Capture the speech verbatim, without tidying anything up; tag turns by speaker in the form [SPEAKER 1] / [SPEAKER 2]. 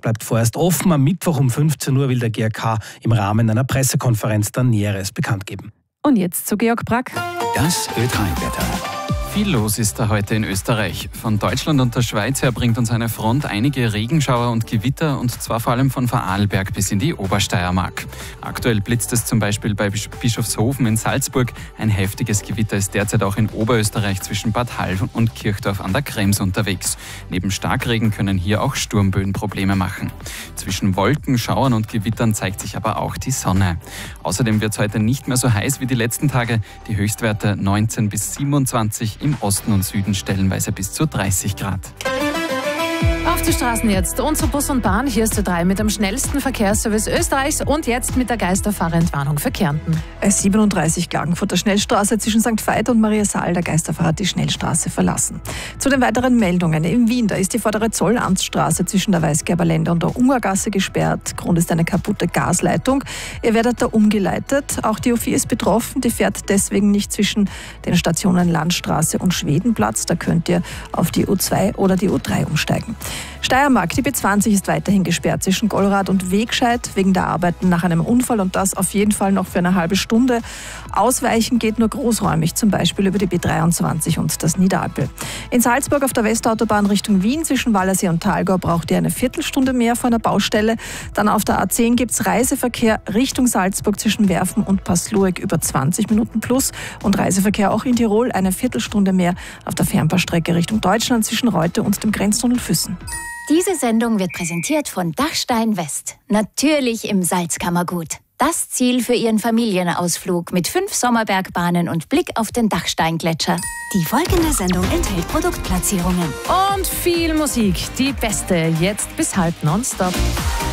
[SPEAKER 1] bleibt vorerst offen. Am Mittwoch um fünfzehn Uhr will der G A K im Rahmen einer Pressekonferenz dann Näheres bekannt geben.
[SPEAKER 2] Und jetzt zu Georg Brack.
[SPEAKER 3] Das Ö drei Wetter.
[SPEAKER 4] Viel los ist da heute in Österreich. Von Deutschland und der Schweiz her bringt uns eine Front einige Regenschauer und Gewitter, und zwar vor allem von Vorarlberg bis in die Obersteiermark. Aktuell blitzt es zum Beispiel bei Bischofshofen in Salzburg. Ein heftiges Gewitter ist derzeit auch in Oberösterreich zwischen Bad Hall und Kirchdorf an der Krems unterwegs. Neben Starkregen können hier auch Sturmböen Probleme machen. Zwischen Wolken, Schauern und Gewittern zeigt sich aber auch die Sonne. Außerdem wird es heute nicht mehr so heiß wie die letzten Tage. Die Höchstwerte neunzehn bis siebenundzwanzig, im Osten und Süden stellenweise bis zu dreißig Grad.
[SPEAKER 2] Auf die Straßen jetzt. Unser Bus und Bahn, hier ist Ö drei mit dem schnellsten Verkehrsservice Österreichs und jetzt mit der Geisterfahrerentwarnung für Kärnten.
[SPEAKER 5] S siebenunddreißig Klagenfurter Schnellstraße zwischen Sankt Veit und Mariasal. Der Geisterfahrer hat die Schnellstraße verlassen. Zu den weiteren Meldungen. In Wien, da ist die vordere Zollamtsstraße zwischen der Weißgerber Länder und der Ungargasse gesperrt. Grund ist eine kaputte Gasleitung. Ihr werdet da umgeleitet. Auch die U vier ist betroffen. Die fährt deswegen nicht zwischen den Stationen Landstraße und Schwedenplatz. Da könnt ihr auf die U zwei oder die U drei umsteigen. Steiermark, die B zwanzig ist weiterhin gesperrt zwischen Gollrad und Wegscheid wegen der Arbeiten nach einem Unfall, und das auf jeden Fall noch für eine halbe Stunde. Ausweichen geht nur großräumig, zum Beispiel über die B dreiundzwanzig und das Niederalpel. In Salzburg auf der Westautobahn Richtung Wien zwischen Wallersee und Thalgau braucht ihr eine Viertelstunde mehr vor einer Baustelle. Dann auf der A zehn gibt es Reiseverkehr Richtung Salzburg zwischen Werfen und Passlueck über zwanzig Minuten plus, und Reiseverkehr auch in Tirol eine Viertelstunde mehr auf der Fernbahnstrecke Richtung Deutschland zwischen Reute und dem Grenztunnel Füssen.
[SPEAKER 6] Diese Sendung wird präsentiert von Dachstein West. Natürlich im Salzkammergut. Das Ziel für Ihren Familienausflug mit fünf Sommerbergbahnen und Blick auf den Dachsteingletscher.
[SPEAKER 7] Die folgende Sendung enthält Produktplatzierungen.
[SPEAKER 2] Und viel Musik. Die beste, jetzt bis halb nonstop.